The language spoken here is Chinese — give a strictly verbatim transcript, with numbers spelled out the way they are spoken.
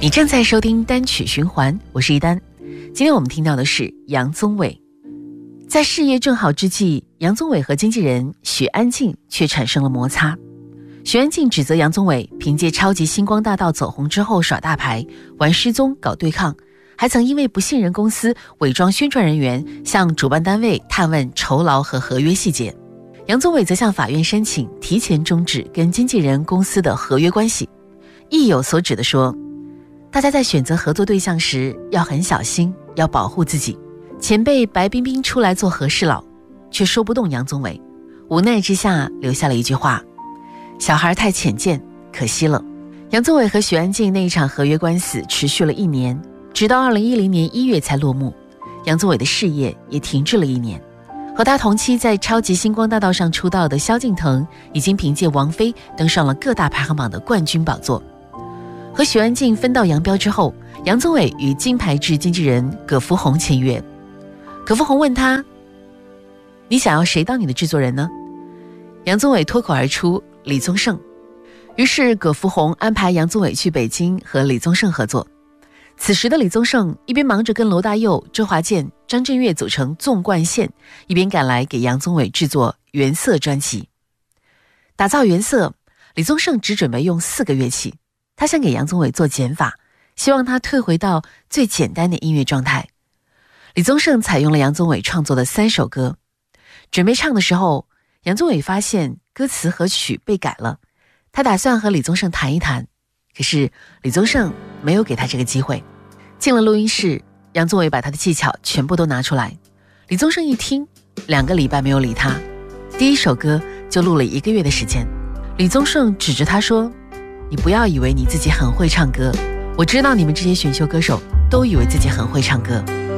你正在收听单曲循环，我是一丹。今天我们听到的是杨宗纬。在事业正好之际，杨宗纬和经纪人许安静却产生了摩擦。许安静指责杨宗纬凭借超级星光大道走红之后耍大牌，玩失踪搞对抗，还曾因为不信任公司伪装宣传人员向主办单位探问酬劳和合约细节。杨宗纬则向法院申请提前终止跟经纪人公司的合约关系。意有所指地说，大家在选择合作对象时要很小心，要保护自己。前辈白冰冰出来做和事佬，却说不动杨宗纬，无奈之下留下了一句话：小孩太浅见，可惜了。杨宗纬和许安静那一场合约官司持续了一年，直到二零一零年一月才落幕。杨宗纬的事业也停滞了一年。和他同期在超级星光大道上出道的萧敬腾，已经凭借王菲登上了各大排行榜的冠军宝座。和许安静分道扬镳之后，杨宗纬与金牌制经纪人葛福洪签约。葛福洪问他：你想要谁当你的制作人呢？杨宗纬脱口而出：李宗盛。于是葛福洪安排杨宗纬去北京和李宗盛合作。此时的李宗盛一边忙着跟罗大佑、周华健、张震岳组成纵贯线，一边赶来给杨宗纬制作原色专辑。打造原色，李宗盛只准备用四个乐器，他想给杨宗纬做减法，希望他退回到最简单的音乐状态。李宗盛采用了杨宗纬创作的三首歌，准备唱的时候，杨宗纬发现歌词和曲被改了，他打算和李宗盛谈一谈，可是李宗盛没有给他这个机会。进了录音室，杨宗纬把他的技巧全部都拿出来，李宗盛一听，两个礼拜没有理他，第一首歌就录了一个月的时间。李宗盛指着他说：你不要以为你自己很会唱歌，我知道你们这些选秀歌手都以为自己很会唱歌。